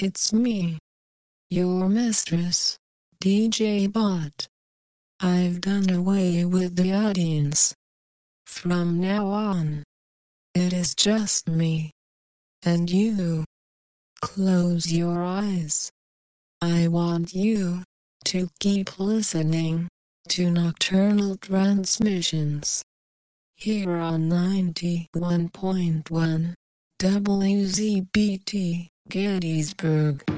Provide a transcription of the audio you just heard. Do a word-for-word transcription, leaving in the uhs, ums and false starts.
It's me, your mistress, D J Bot. I've done away with the audience. From now on, it is just me and you. Close your eyes. I want you to keep listening to Nocturnal Transmissions here on ninety-one point one W Z B T Gettysburg.